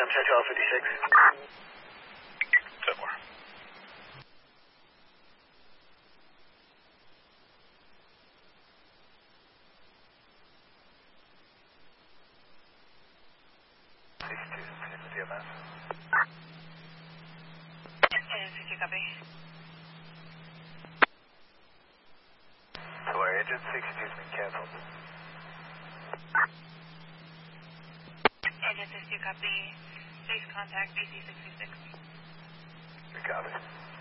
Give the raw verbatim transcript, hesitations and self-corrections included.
I'm check twelve fifty-six. ten more. sixty-two, six D M S. sixty-two, copy. Sorry, engine sixty-two's been cancelled. Engine sixty-two, copy. Please contact B C sixty-six. Good copy.